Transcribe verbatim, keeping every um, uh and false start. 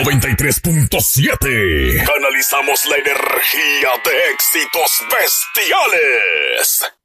noventa y tres punto siete. Canalizamos la energía de éxitos bestiales.